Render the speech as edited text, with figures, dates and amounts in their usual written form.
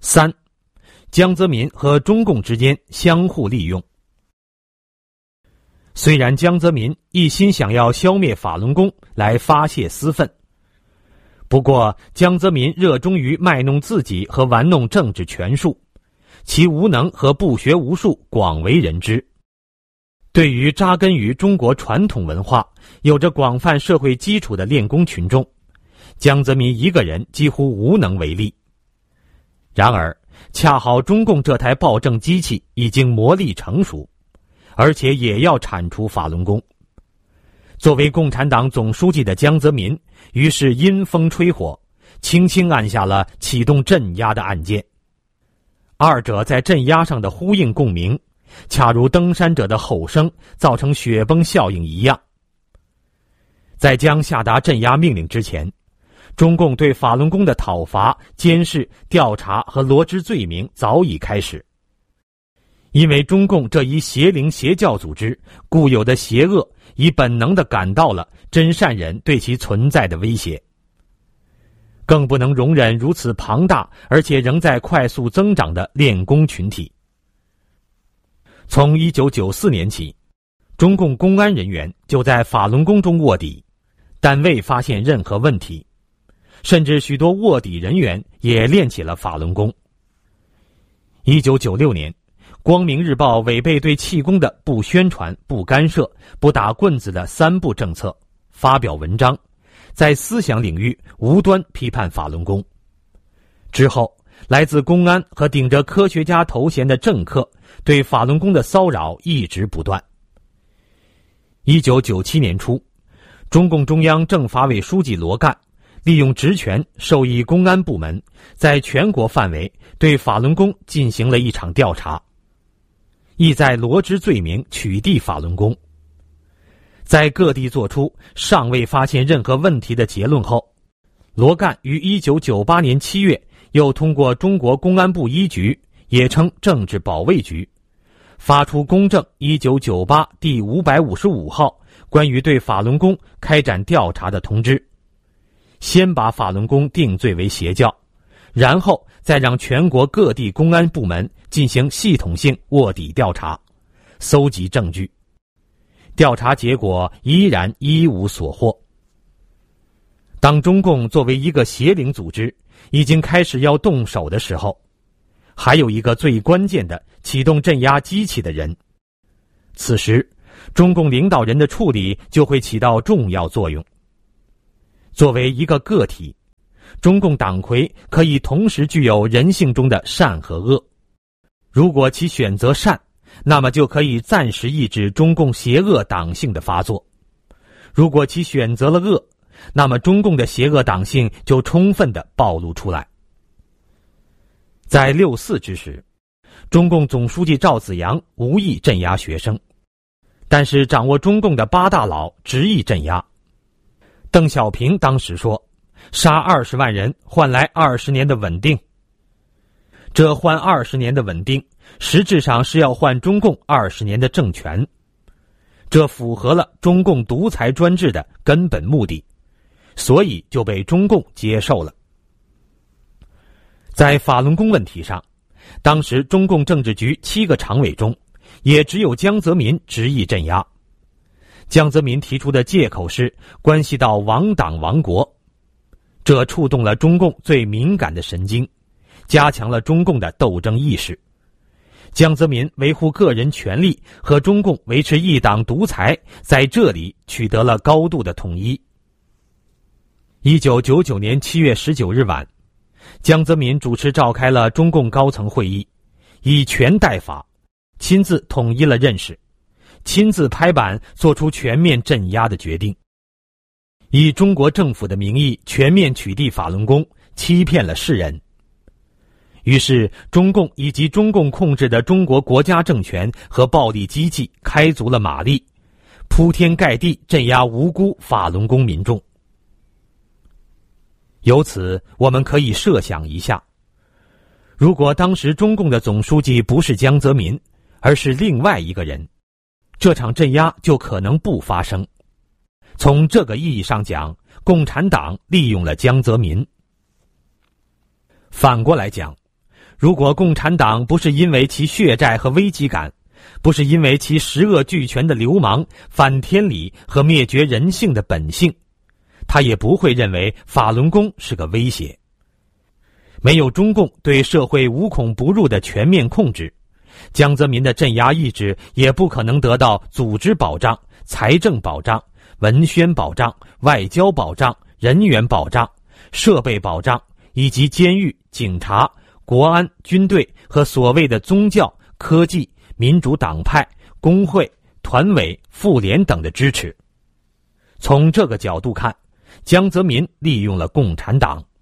3. 江泽民和中共之间相互利用。虽然江泽民一心想要消灭法轮功来发泄私愤，不过江泽民热衷于卖弄自己和玩弄政治权术，其无能和不学无术广为人知。对于扎根于中国传统文化、有着广泛社会基础的练功群众，江泽民一个人几乎无能为力。然而，恰好中共这台暴政机器已经磨砺成熟，而且也要铲除法轮功。作为共产党总书记的江泽民，于是因风吹火，轻轻按下了启动镇压的按键。二者在镇压上的呼应共鸣，恰如登山者的吼声造成雪崩效应一样。在将下达镇压命令之前，中共对法轮功的讨伐、监视、调查和罗织罪名早已开始。因为中共这一邪灵邪教组织固有的邪恶已本能地感到了真善人对其存在的威胁，更不能容忍如此庞大而且仍在快速增长的练功群体。从1994年起，中共公安人员就在法轮功中卧底，但未发现任何问题，甚至许多卧底人员也练起了法轮功。1996年，光明日报违背对气功的不宣传、不干涉、不打棍子的3不政策，发表文章，在思想领域无端批判法轮功。之后，来自公安和顶着科学家头衔的政客对法轮功的骚扰一直不断。1997年初，中共中央政法委书记罗干利用职权授意公安部门在全国范围对法轮功进行了一场调查，意在罗织罪名取缔法轮功。在各地做出尚未发现任何问题的结论后，罗干于1998年7月又通过中国公安部一局，也称政治保卫局，发出公政1998第555号关于对法轮功开展调查的通知，先把法轮功定罪为邪教，然后再让全国各地公安部门进行系统性卧底调查，搜集证据。调查结果依然一无所获。当中共作为一个邪灵组织已经开始要动手的时候，还有一个最关键的启动镇压机器的人，此时中共领导人的处理就会起到重要作用。作为一个个体，中共党魁可以同时具有人性中的善和恶。如果其选择善，那么就可以暂时抑制中共邪恶党性的发作；如果其选择了恶，那么中共的邪恶党性就充分地暴露出来。在6·4之时，中共总书记赵紫阳无意镇压学生，但是掌握中共的8大佬执意镇压。邓小平当时说，杀20万人换来20年的稳定。这换20年的稳定，实质上是要换中共20年的政权。这符合了中共独裁专制的根本目的，所以就被中共接受了。在法轮功问题上，当时中共政治局7个常委中，也只有江泽民执意镇压。江泽民提出的借口是关系到亡党亡国，这触动了中共最敏感的神经，加强了中共的斗争意识。江泽民维护个人权利和中共维持一党独裁在这里取得了高度的统一。1999年7月19日晚，江泽民主持召开了中共高层会议，以权代法，亲自统一了认识，亲自拍板做出全面镇压的决定，以中国政府的名义全面取缔法轮功，欺骗了世人。于是中共以及中共控制的中国国家政权和暴力机器开足了马力，铺天盖地镇压无辜法轮功民众。由此我们可以设想一下，如果当时中共的总书记不是江泽民，而是另外一个人，这场镇压就可能不发生。从这个意义上讲，共产党利用了江泽民。反过来讲， 如果共产党不是因为其血债和危机感，不是因为其十恶俱全的流氓、反天理和灭绝人性的本性，他也不会认为法轮功是个威胁。没有中共对社会无孔不入的全面控制，江泽民的镇压意志也不可能得到组织保障、财政保障、文宣保障、外交保障、人员保障、设备保障，以及监狱、警察、国安、军队和所谓的宗教、科技、民主党派、工会、团委、妇联等的支持。从这个角度看，江泽民利用了共产党。